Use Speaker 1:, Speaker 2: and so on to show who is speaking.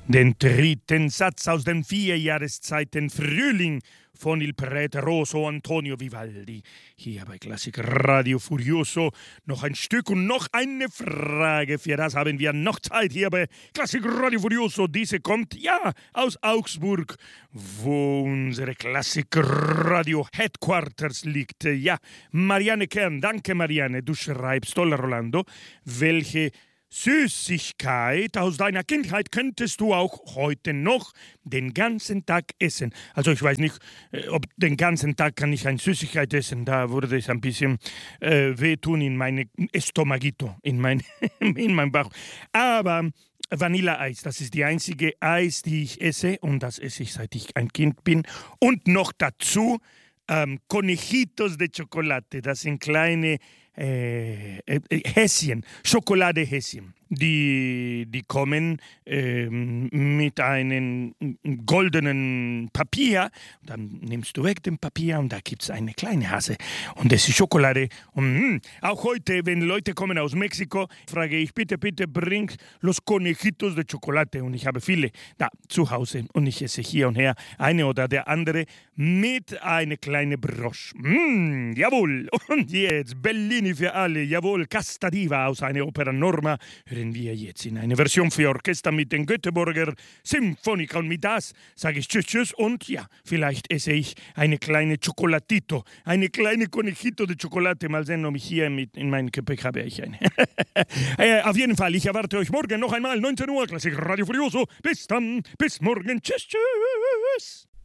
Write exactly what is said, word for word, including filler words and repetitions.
Speaker 1: Den dritten Satz aus den vier Jahreszeiten Frühling von Il Prete Rosso Antonio Vivaldi. Hier bei Klassik Radio Furioso noch ein Stück und noch eine Frage. Für das haben wir noch Zeit hier bei Klassik Radio Furioso. Diese kommt, ja, aus Augsburg, wo unsere Klassik Radio Headquarters liegt. Ja, Marianne Kern, danke Marianne, du schreibst, toll Rolando, welche Süßigkeit aus deiner Kindheit könntest du auch heute noch den ganzen Tag essen. Also ich weiß nicht, ob den ganzen Tag kann ich eine Süßigkeit essen. Da würde es ein bisschen äh, wehtun in meine Estomagito, in mein, in mein Bauch. Aber Vanilleeis, das ist die einzige Eis, die ich esse. Und das esse ich, seit ich ein Kind bin. Und noch dazu ähm, Conejitos de Chocolate. Das sind kleine Äh, äh, Häschen, Schokoladehäschen, die, die kommen äh, mit einem goldenen Papier. Dann nimmst du weg den Papier und da gibt es eine kleine Hase. Und das ist Schokolade. Und mh, auch heute, wenn Leute kommen aus Mexiko, frage ich, bitte, bitte bring los Conejitos de Chocolate. Und ich habe viele da zu Hause. Und ich esse hier und her eine oder der andere mit einer kleinen Brosch. Mh, jawohl. Und jetzt Bellini für alle, jawohl, Casta Diva aus einer Opera Norma hören wir jetzt in eine Version für Orchester mit den Göteborger Symphonica. Und mit das sage ich Tschüss, Tschüss und ja, vielleicht esse ich eine kleine Chocolatito, eine kleine Conejito de Chocolate. Mal sehen, ob ich hier mit in meinem Gepäck habe ich eine. äh, auf jeden Fall, ich erwarte euch morgen noch einmal neunzehn Uhr, Klassik Radio Furioso. Bis dann, bis morgen, Tschüss, Tschüss.